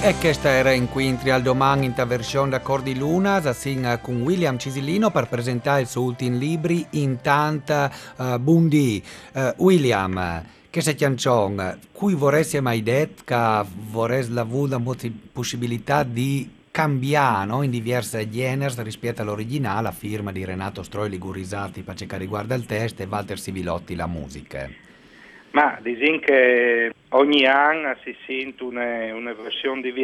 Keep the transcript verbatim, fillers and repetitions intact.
E questa era in quintri al domani in versione da Cordi Luna, assin con William Cisilino per presentare il suo ultimo libro in tanta uh, buondì. Uh, William, che se canzone, cui vorresti mai detto che vorresti avuto la possibilità di cambiare, no? In diverse generi rispetto all'originale, a firma di Renato Stroi Ligurisati per ciò che riguarda il testo e Walter Sivilotti la musica. Ma diciamo che ogni anno si sente una, una versione diversa